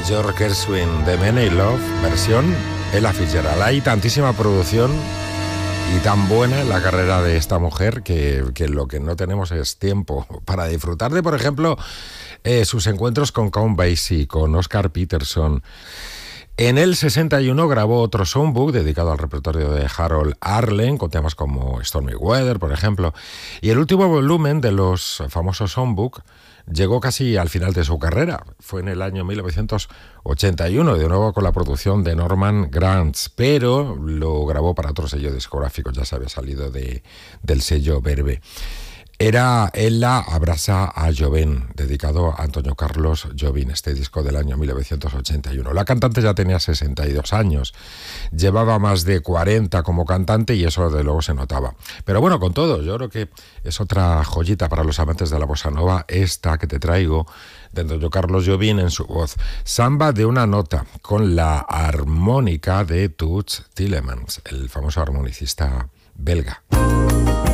George Gershwin de Men in Love, versión Ella Fitzgerald. Hay tantísima producción y tan buena en la carrera de esta mujer que lo que no tenemos es tiempo para disfrutar de, por ejemplo, sus encuentros con Count Basie, con Oscar Peterson. En el 61 grabó otro songbook dedicado al repertorio de Harold Arlen, con temas como Stormy Weather, por ejemplo. Y el último volumen de los famosos songbook llegó casi al final de su carrera. Fue en el año 1981, de nuevo con la producción de Norman Granz, pero lo grabó para otro sello discográfico, ya se había salido del sello Verve. Era Ella abraça a Jobim, dedicado a Antonio Carlos Jobim, este disco del año 1981. La cantante ya tenía 62 años, llevaba más de 40 como cantante y eso de luego se notaba. Pero bueno, con todo, yo creo que es otra joyita para los amantes de la bossa nova, esta que te traigo de Antonio Carlos Jobim en su voz. Samba de una nota, con la armónica de Toots Thielemans, el famoso armonicista belga.